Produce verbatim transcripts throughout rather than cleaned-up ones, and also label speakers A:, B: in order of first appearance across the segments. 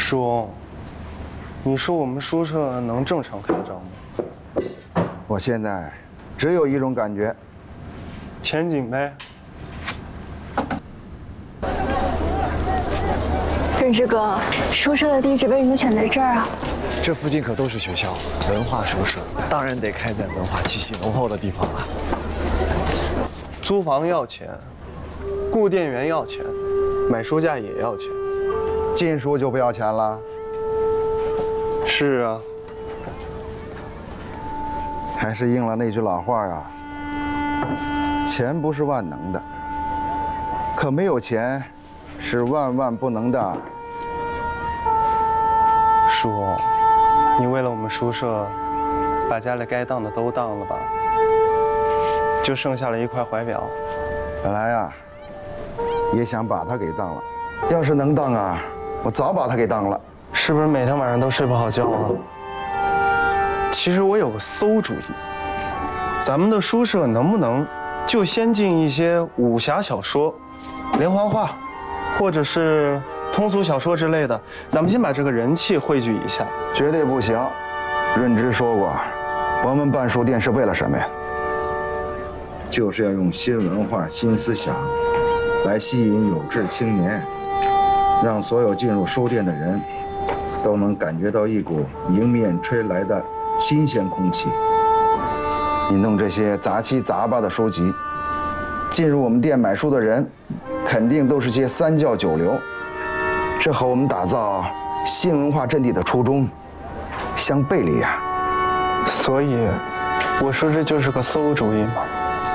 A: 叔，你说我们书社能正常开张吗？
B: 我现在只有一种感觉，
A: 前景呗。
C: 润之哥，书社的地址为什么选在这儿啊？
D: 这附近可都是学校，文化书社，当然得开在文化气息浓厚的地方了。
A: 租房要钱，雇店员要钱，买书架也要钱。
B: 禁书就不要钱了？
A: 是啊。
B: 还是应了那句老话啊，钱不是万能的，可没有钱是万万不能的。
A: 叔，你为了我们书社，把家里该当的都当了吧，就剩下了一块怀表。
B: 本来呀，也想把它给当了，要是能当啊，我早把它给当了。
A: 是不是每天晚上都睡不好觉啊？其实我有个馊主意，咱们的书社能不能就先进一些武侠小说、连环画，或者是通俗小说之类的，咱们先把这个人气汇聚一下。
B: 绝对不行。润之说过，我们办书店是为了什么呀？就是要用新文化、新思想来吸引有志青年，让所有进入书店的人都能感觉到一股迎面吹来的新鲜空气。你弄这些杂七杂八的书籍，进入我们店买书的人，肯定都是些三教九流，这和我们打造新文化阵地的初衷相背离呀。
A: 所以，我说这就是个馊主意嘛。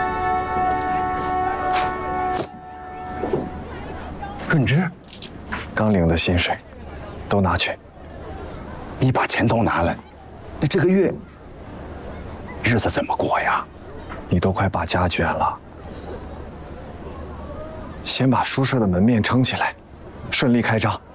D: 润之，刚领的薪水，都拿去。
B: 你把钱都拿了，那这个月日子怎么过呀？
D: 你都快把家卷了，先把书社的门面撑起来，顺利开张。